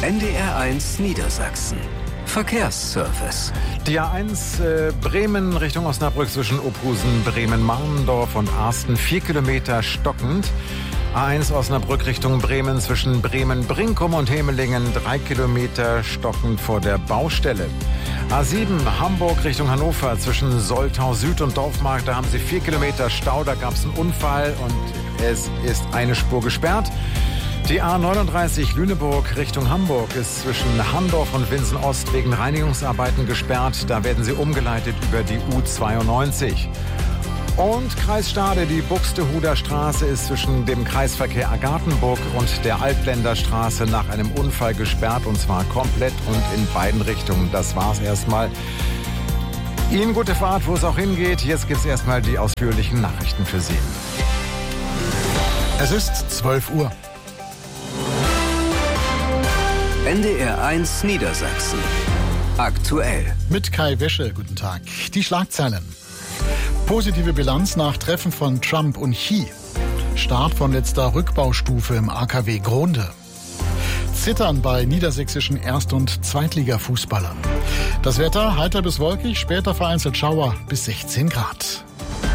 NDR1 Niedersachsen. Verkehrsservice. Die A1 Bremen Richtung Osnabrück zwischen Ophusen, Bremen-Marndorf und Arsten 4 Kilometer stockend. A1 Osnabrück Richtung Bremen zwischen Bremen-Brinkum und Hemelingen 3 Kilometer stockend vor der Baustelle. A7 Hamburg Richtung Hannover zwischen Soltau Süd und Dorfmarkt, da haben Sie 4 Kilometer Stau, da gab es einen Unfall und es ist eine Spur gesperrt. Die A39 Lüneburg Richtung Hamburg ist zwischen Handorf und Winsen-Ost wegen Reinigungsarbeiten gesperrt. Da werden sie umgeleitet über die U92. Und Kreis Stade, die Buxtehuder Straße ist zwischen dem Kreisverkehr Agartenburg und der Altländerstraße nach einem Unfall gesperrt, und zwar komplett und in beiden Richtungen. Das war's erstmal. Ihnen gute Fahrt, wo es auch hingeht. Jetzt gibt's erstmal die ausführlichen Nachrichten für Sie. Es ist 12 Uhr. NDR1 Niedersachsen. Aktuell. Mit Kai Wäsche, guten Tag. Die Schlagzeilen. Positive Bilanz nach Treffen von Trump und Xi. Start von letzter Rückbaustufe im AKW Gronde. Zittern bei niedersächsischen Erst- und Zweitliga-Fußballern. Das Wetter heiter bis wolkig, später vereinzelt Schauer bis 16 Grad.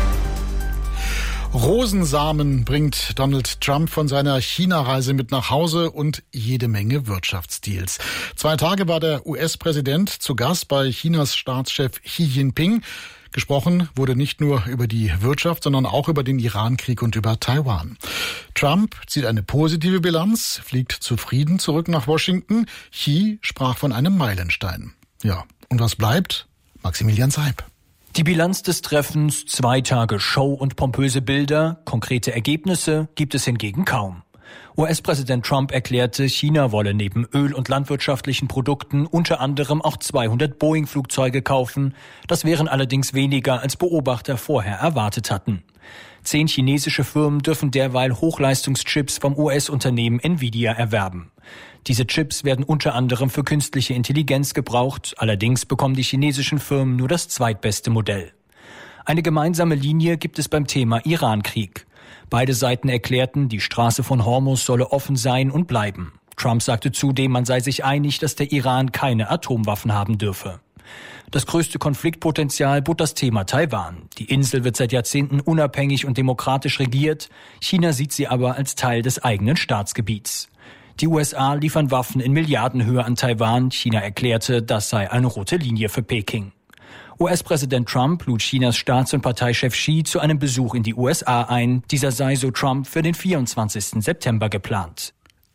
Rosensamen bringt Donald Trump von seiner China-Reise mit nach Hause und jede Menge Wirtschaftsdeals. 2 Tage war der US-Präsident zu Gast bei Chinas Staatschef Xi Jinping. Gesprochen wurde nicht nur über die Wirtschaft, sondern auch über den Iran-Krieg und über Taiwan. Trump zieht eine positive Bilanz, fliegt zufrieden zurück nach Washington. Xi sprach von einem Meilenstein. Ja, und was bleibt? Maximilian Seib. Die Bilanz des Treffens, 2 Tage Show und pompöse Bilder, konkrete Ergebnisse gibt es hingegen kaum. US-Präsident Trump erklärte, China wolle neben Öl- und landwirtschaftlichen Produkten unter anderem auch 200 Boeing-Flugzeuge kaufen. Das wären allerdings weniger, als Beobachter vorher erwartet hatten. 10 chinesische Firmen dürfen derweil Hochleistungschips vom US-Unternehmen Nvidia erwerben. Diese Chips werden unter anderem für künstliche Intelligenz gebraucht. Allerdings bekommen die chinesischen Firmen nur das zweitbeste Modell. Eine gemeinsame Linie gibt es beim Thema Iran-Krieg. Beide Seiten erklärten, die Straße von Hormuz solle offen sein und bleiben. Trump sagte zudem, man sei sich einig, dass der Iran keine Atomwaffen haben dürfe. Das größte Konfliktpotenzial bot das Thema Taiwan. Die Insel wird seit Jahrzehnten unabhängig und demokratisch regiert. China sieht sie aber als Teil des eigenen Staatsgebiets. Die USA liefern Waffen in Milliardenhöhe an Taiwan. China erklärte, das sei eine rote Linie für Peking. US-Präsident Trump lud Chinas Staats- und Parteichef Xi zu einem Besuch in die USA ein. Dieser sei, so Trump, für den 24. September geplant.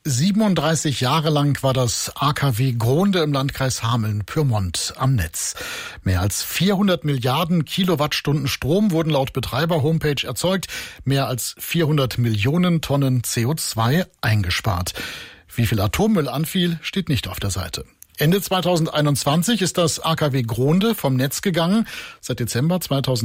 37 Jahre lang war das AKW Gronde im Landkreis Hameln-Pyrmont am Netz. Mehr als 400 Milliarden Kilowattstunden Strom wurden laut Betreiber-Homepage erzeugt, mehr als 400 Millionen Tonnen CO2 eingespart. Wie viel Atommüll anfiel, steht nicht auf der Seite. Ende 2021 ist das AKW Gronde vom Netz gegangen. Seit Dezember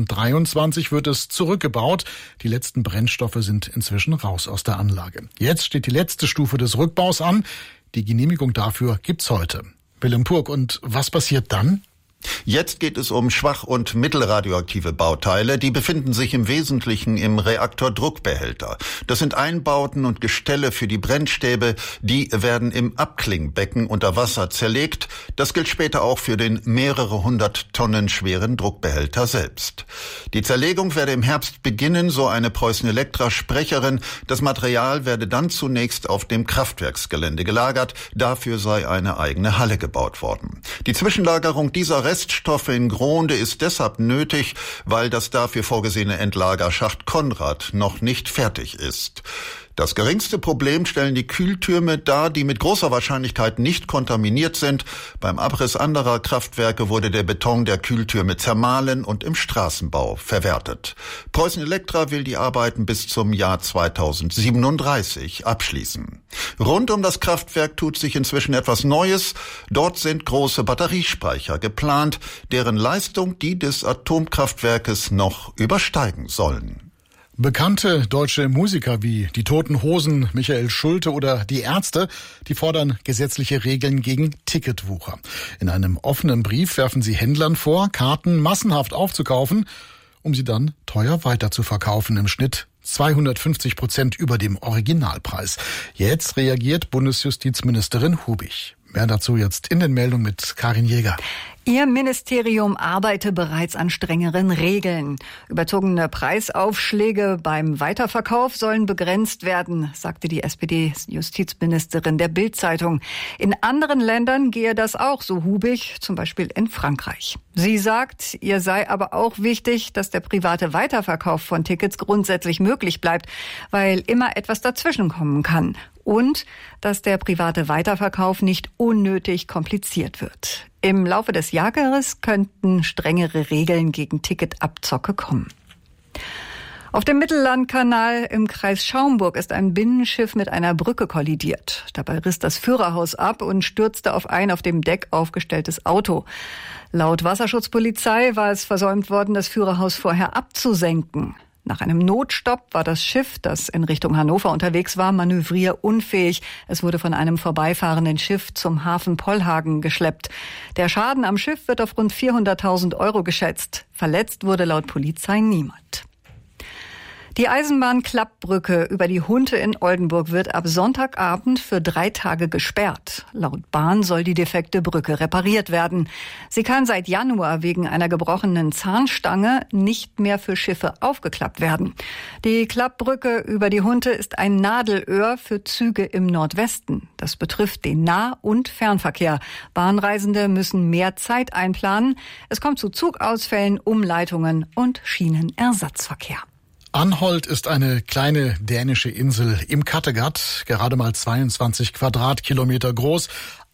2023 wird es zurückgebaut. Die letzten Brennstoffe sind inzwischen raus aus der Anlage. Jetzt steht die letzte Stufe des Rückbaus an. Die Genehmigung dafür gibt's heute. Willem Purk, und was passiert dann? Jetzt geht es um schwach- und mittelradioaktive Bauteile. Die befinden sich im Wesentlichen im Reaktordruckbehälter. Das sind Einbauten und Gestelle für die Brennstäbe. Die werden im Abklingbecken unter Wasser zerlegt. Das gilt später auch für den mehrere 100 Tonnen schweren Druckbehälter selbst. Die Zerlegung werde im Herbst beginnen, so eine Preußen-Elektra-Sprecherin. Das Material werde dann zunächst auf dem Kraftwerksgelände gelagert. Dafür sei eine eigene Halle gebaut worden. Die Zwischenlagerung dieser Reststoffe in Gronde ist deshalb nötig, weil das dafür vorgesehene Endlagerschacht Konrad noch nicht fertig ist. Das geringste Problem stellen die Kühltürme dar, die mit großer Wahrscheinlichkeit nicht kontaminiert sind. Beim Abriss anderer Kraftwerke wurde der Beton der Kühltürme zermahlen und im Straßenbau verwertet. Preußen Elektra will die Arbeiten bis zum Jahr 2037 abschließen. Rund um das Kraftwerk tut sich inzwischen etwas Neues. Dort sind große Batteriespeicher geplant, deren Leistung die des Atomkraftwerkes noch übersteigen sollen. Bekannte deutsche Musiker wie die Toten Hosen, Michael Schulte oder die Ärzte, die fordern gesetzliche Regeln gegen Ticketwucher. In einem offenen Brief werfen sie Händlern vor, Karten massenhaft aufzukaufen, um sie dann teuer weiterzuverkaufen, im Schnitt 250% über dem Originalpreis. Jetzt reagiert Bundesjustizministerin Hubich. Mehr dazu jetzt in den Meldungen mit Karin Jäger. Ihr Ministerium arbeite bereits an strengeren Regeln. Überzogene Preisaufschläge beim Weiterverkauf sollen begrenzt werden, sagte die SPD-Justizministerin der Bild-Zeitung. In anderen Ländern gehe das auch so hubig, zum Beispiel in Frankreich. Sie sagt, ihr sei aber auch wichtig, dass der private Weiterverkauf von Tickets grundsätzlich möglich bleibt, weil immer etwas dazwischenkommen kann. Und dass der private Weiterverkauf nicht unnötig kompliziert wird. Im Laufe des Jahres könnten strengere Regeln gegen Ticketabzocke kommen. Auf dem Mittellandkanal im Kreis Schaumburg ist ein Binnenschiff mit einer Brücke kollidiert. Dabei riss das Führerhaus ab und stürzte auf ein auf dem Deck aufgestelltes Auto. Laut Wasserschutzpolizei war es versäumt worden, das Führerhaus vorher abzusenken. Nach einem Notstopp war das Schiff, das in Richtung Hannover unterwegs war, manövrierunfähig. Es wurde von einem vorbeifahrenden Schiff zum Hafen Pollhagen geschleppt. Der Schaden am Schiff wird auf rund 400.000 € geschätzt. Verletzt wurde laut Polizei niemand. Die Eisenbahnklappbrücke über die Hunte in Oldenburg wird ab Sonntagabend für 3 Tage gesperrt. Laut Bahn soll die defekte Brücke repariert werden. Sie kann seit Januar wegen einer gebrochenen Zahnstange nicht mehr für Schiffe aufgeklappt werden. Die Klappbrücke über die Hunte ist ein Nadelöhr für Züge im Nordwesten. Das betrifft den Nah- und Fernverkehr. Bahnreisende müssen mehr Zeit einplanen. Es kommt zu Zugausfällen, Umleitungen und Schienenersatzverkehr. Anholt ist eine kleine dänische Insel im Kattegat, gerade mal 22 Quadratkilometer groß,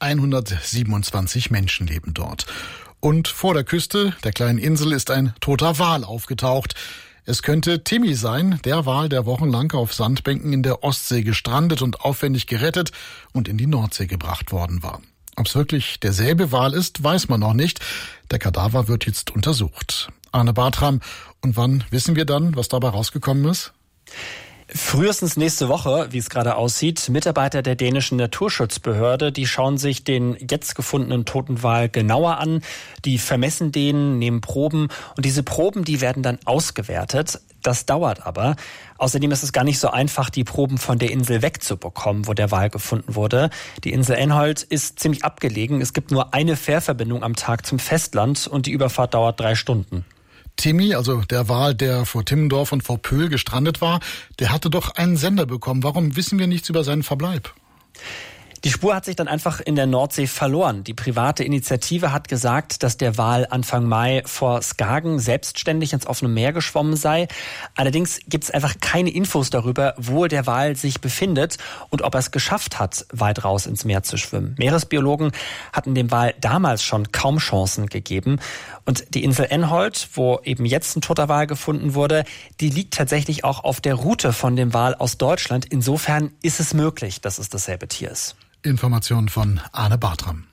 127 Menschen leben dort. Und vor der Küste der kleinen Insel ist ein toter Wal aufgetaucht. Es könnte Timmy sein, der Wal, der wochenlang auf Sandbänken in der Ostsee gestrandet und aufwendig gerettet und in die Nordsee gebracht worden war. Ob es wirklich derselbe Wal ist, weiß man noch nicht. Der Kadaver wird jetzt untersucht. Arne Bartram, und wann wissen wir dann, was dabei rausgekommen ist? Frühestens nächste Woche, wie es gerade aussieht. Mitarbeiter der dänischen Naturschutzbehörde, die schauen sich den jetzt gefundenen toten Wal genauer an. Die vermessen den, nehmen Proben und diese Proben, die werden dann ausgewertet. Das dauert aber. Außerdem ist es gar nicht so einfach, die Proben von der Insel wegzubekommen, wo der Wal gefunden wurde. Die Insel Anholt ist ziemlich abgelegen. Es gibt nur eine Fährverbindung am Tag zum Festland und die Überfahrt dauert 3 Stunden. Timmy, also der Wal, der vor Timmendorf und vor Pöhl gestrandet war, der hatte doch einen Sender bekommen. Warum wissen wir nichts über seinen Verbleib? Die Spur hat sich dann einfach in der Nordsee verloren. Die private Initiative hat gesagt, dass der Wal Anfang Mai vor Skagen selbstständig ins offene Meer geschwommen sei. Allerdings gibt es einfach keine Infos darüber, wo der Wal sich befindet und ob er es geschafft hat, weit raus ins Meer zu schwimmen. Meeresbiologen hatten dem Wal damals schon kaum Chancen gegeben. Und die Insel Anholt, wo eben jetzt ein toter Wal gefunden wurde, die liegt tatsächlich auch auf der Route von dem Wal aus Deutschland. Insofern ist es möglich, dass es dasselbe Tier ist. Informationen von Arne Bartram.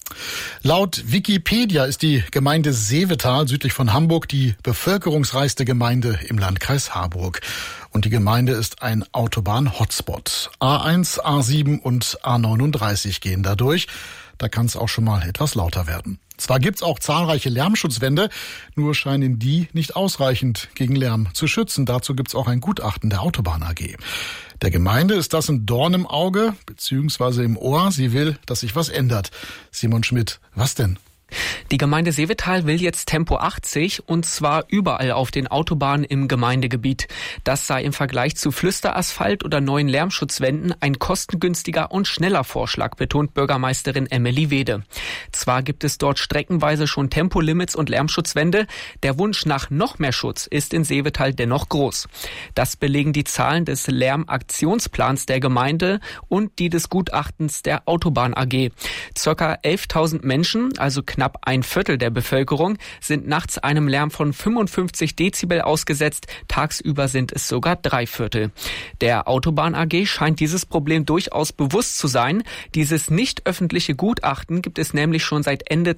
Laut Wikipedia ist die Gemeinde Seevetal südlich von Hamburg die bevölkerungsreichste Gemeinde im Landkreis Harburg. Und die Gemeinde ist ein Autobahn-Hotspot. A1, A7 und A39 gehen da durch. Da kann es auch schon mal etwas lauter werden. Zwar gibt's auch zahlreiche Lärmschutzwände, nur scheinen die nicht ausreichend gegen Lärm zu schützen. Dazu gibt's auch ein Gutachten der Autobahn AG. Der Gemeinde ist das ein Dorn im Auge bzw. im Ohr. Sie will, dass sich was ändert. Simon Schmidt, was denn? Die Gemeinde Seevetal will jetzt Tempo 80 und zwar überall auf den Autobahnen im Gemeindegebiet. Das sei im Vergleich zu Flüsterasphalt oder neuen Lärmschutzwänden ein kostengünstiger und schneller Vorschlag, betont Bürgermeisterin Emily Wede. Zwar gibt es dort streckenweise schon Tempolimits und Lärmschutzwände, der Wunsch nach noch mehr Schutz ist in Seevetal dennoch groß. Das belegen die Zahlen des Lärmaktionsplans der Gemeinde und die des Gutachtens der Autobahn AG. Circa 11.000 Menschen, also knapp ein Viertel der Bevölkerung, sind nachts einem Lärm von 55 Dezibel ausgesetzt. Tagsüber sind es sogar 3/4. Der Autobahn AG scheint dieses Problem durchaus bewusst zu sein. Dieses nicht öffentliche Gutachten gibt es nämlich schon seit Ende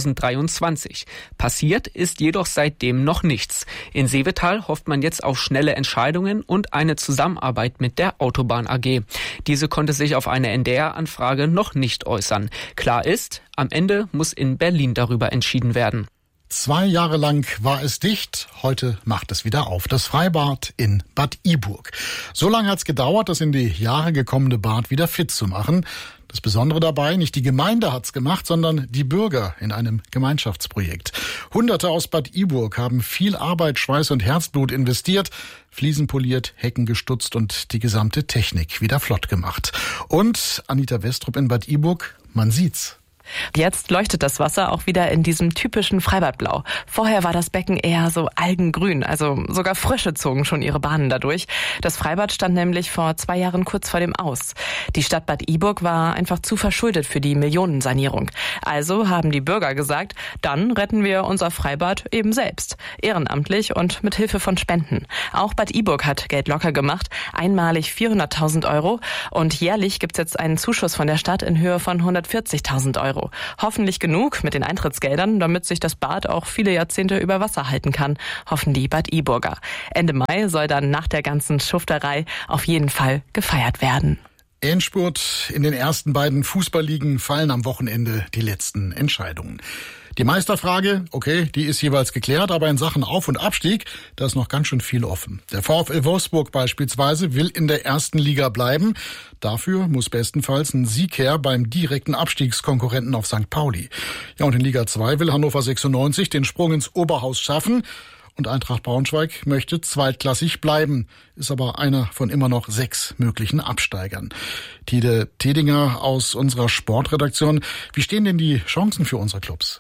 2023. Passiert ist jedoch seitdem noch nichts. In Seevetal hofft man jetzt auf schnelle Entscheidungen und eine Zusammenarbeit mit der Autobahn AG. Diese konnte sich auf eine NDR-Anfrage noch nicht äußern. Klar ist, am Ende muss in Berlin darüber entschieden werden. 2 Jahre lang war es dicht, heute macht es wieder auf. Das Freibad in Bad Iburg. So lange hat es gedauert, das in die Jahre gekommene Bad wieder fit zu machen. Das Besondere dabei, nicht die Gemeinde hat's gemacht, sondern die Bürger in einem Gemeinschaftsprojekt. Hunderte aus Bad Iburg haben viel Arbeit, Schweiß und Herzblut investiert, Fliesen poliert, Hecken gestutzt und die gesamte Technik wieder flott gemacht. Und Anita Westrup in Bad Iburg, man sieht's. Jetzt leuchtet das Wasser auch wieder in diesem typischen Freibadblau. Vorher war das Becken eher so algengrün, also sogar Frösche zogen schon ihre Bahnen dadurch. Das Freibad stand nämlich vor 2 Jahren kurz vor dem Aus. Die Stadt Bad Iburg war einfach zu verschuldet für die Millionensanierung. Also haben die Bürger gesagt, dann retten wir unser Freibad eben selbst. Ehrenamtlich und mit Hilfe von Spenden. Auch Bad Iburg hat Geld locker gemacht, einmalig 400.000 € und jährlich gibt's jetzt einen Zuschuss von der Stadt in Höhe von 140.000 €. Hoffentlich genug mit den Eintrittsgeldern, damit sich das Bad auch viele Jahrzehnte über Wasser halten kann, hoffen die Bad Iburger. Ende Mai soll dann nach der ganzen Schufterei auf jeden Fall gefeiert werden. Endspurt in den ersten beiden Fußballligen fallen am Wochenende die letzten Entscheidungen. Die Meisterfrage, okay, die ist jeweils geklärt, aber in Sachen Auf- und Abstieg, da ist noch ganz schön viel offen. Der VfL Wolfsburg beispielsweise will in der ersten Liga bleiben. Dafür muss bestenfalls ein Sieg her beim direkten Abstiegskonkurrenten auf St. Pauli. Ja, und in Liga 2 will Hannover 96 den Sprung ins Oberhaus schaffen. Und Eintracht Braunschweig möchte zweitklassig bleiben, ist aber einer von immer noch 6 möglichen Absteigern. Tide Tedinger aus unserer Sportredaktion, wie stehen denn die Chancen für unsere Clubs?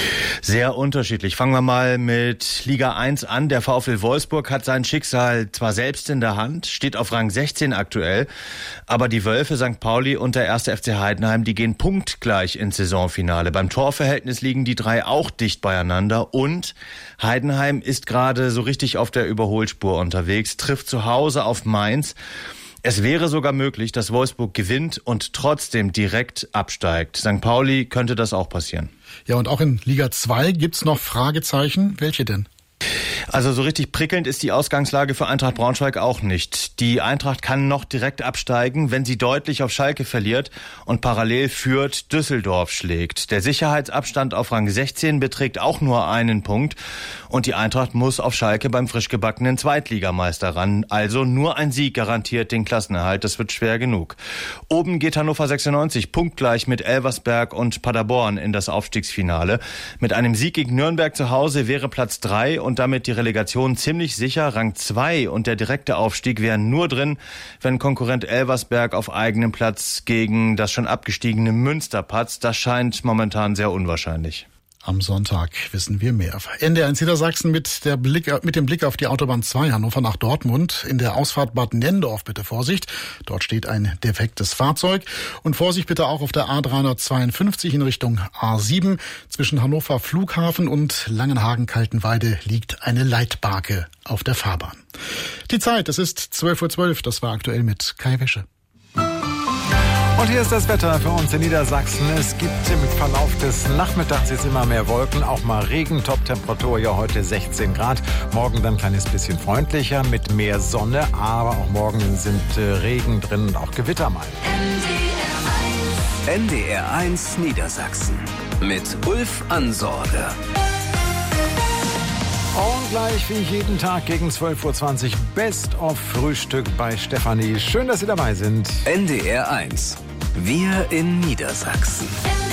Sehr unterschiedlich. Fangen wir mal mit Liga 1 an. Der VfL Wolfsburg hat sein Schicksal zwar selbst in der Hand, steht auf Rang 16 aktuell, aber die Wölfe, St. Pauli und der 1. FC Heidenheim, die gehen punktgleich ins Saisonfinale. Beim Torverhältnis liegen die 3 auch dicht beieinander und Heidenheim ist gerade so richtig auf der Überholspur unterwegs, trifft zu Hause auf Mainz. Es wäre sogar möglich, dass Wolfsburg gewinnt und trotzdem direkt absteigt. St. Pauli könnte das auch passieren. Ja, und auch in Liga 2 gibt's noch Fragezeichen. Welche denn? Also so richtig prickelnd ist die Ausgangslage für Eintracht Braunschweig auch nicht. Die Eintracht kann noch direkt absteigen, wenn sie deutlich auf Schalke verliert und parallel Fürth Düsseldorf schlägt. Der Sicherheitsabstand auf Rang 16 beträgt auch nur 1 Punkt und die Eintracht muss auf Schalke beim frisch gebackenen Zweitligameister ran. Also nur ein Sieg garantiert den Klassenerhalt, das wird schwer genug. Oben geht Hannover 96 punktgleich mit Elversberg und Paderborn in das Aufstiegsfinale. Mit einem Sieg gegen Nürnberg zu Hause wäre Platz 3 und damit die Relegation ziemlich sicher. Rang 2 und der direkte Aufstieg wären nur drin, wenn Konkurrent Elversberg auf eigenem Platz gegen das schon abgestiegene Münster patzt. Das scheint momentan sehr unwahrscheinlich. Am Sonntag wissen wir mehr. NDR1 Niedersachsen mit dem Blick auf die Autobahn 2 Hannover nach Dortmund. In der Ausfahrt Bad Nendorf bitte Vorsicht. Dort steht ein defektes Fahrzeug. Und Vorsicht bitte auch auf der A352 in Richtung A7. Zwischen Hannover Flughafen und Langenhagen-Kaltenweide liegt eine Leitbarke auf der Fahrbahn. Die Zeit, es ist 12:12 Uhr. Das war aktuell mit Kai Wäsche. Und hier ist das Wetter für uns in Niedersachsen. Es gibt im Verlauf des Nachmittags jetzt immer mehr Wolken, auch mal Regen. Top-Temperatur ja heute 16 Grad. Morgen dann ein kleines bisschen freundlicher mit mehr Sonne. Aber auch morgen sind Regen drin und auch Gewitter mal. NDR1 Niedersachsen mit Ulf Ansorge. Und gleich wie jeden Tag gegen 12:20 Uhr Best of Frühstück bei Stefanie. Schön, dass Sie dabei sind. NDR1. Wir in Niedersachsen.